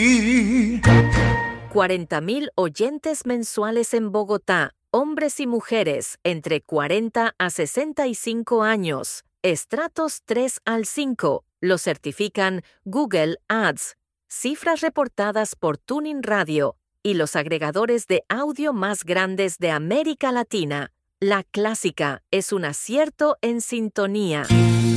40,000 oyentes mensuales en Bogotá, hombres y mujeres entre 40 a 65 años, estratos 3 al 5, lo certifican Google Ads, cifras reportadas por Tuning Radio y los agregadores de audio más grandes de América Latina. La Clásica es un acierto en sintonía.